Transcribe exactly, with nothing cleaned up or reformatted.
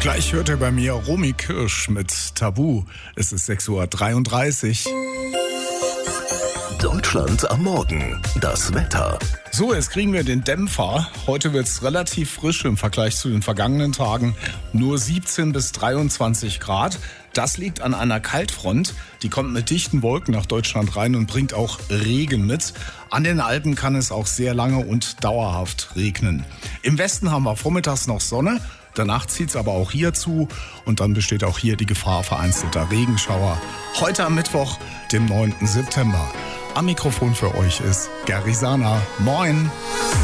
Gleich hört ihr bei mir Romy Kirsch mit Tabu. Es ist sechs Uhr dreiunddreißig. Deutschland am Morgen. Das Wetter. So, jetzt kriegen wir den Dämpfer. Heute wird es relativ frisch im Vergleich zu den vergangenen Tagen. Nur siebzehn bis dreiundzwanzig Grad. Das liegt an einer Kaltfront. Die kommt mit dichten Wolken nach Deutschland rein und bringt auch Regen mit. An den Alpen kann es auch sehr lange und dauerhaft regnen. Im Westen haben wir vormittags noch Sonne. Danach zieht es aber auch hier zu und dann besteht auch hier die Gefahr vereinzelter Regenschauer. Heute am Mittwoch, dem neunten September. Am Mikrofon für euch ist Gary Sana. Moin!